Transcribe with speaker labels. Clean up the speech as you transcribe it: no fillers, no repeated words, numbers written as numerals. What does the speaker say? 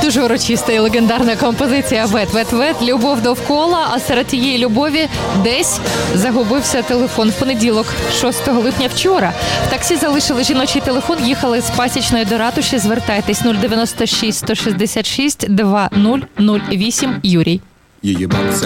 Speaker 1: Дуже урочиста і легендарна композиція «Вет-вет-вет», любов довкола, а серед тієї любові десь загубився телефон. В понеділок, 6 липня вчора. В таксі залишили жіночий телефон, їхали з Пасічної до ратуші. Звертайтесь 096 166 2008. Юрій.
Speaker 2: Її бабця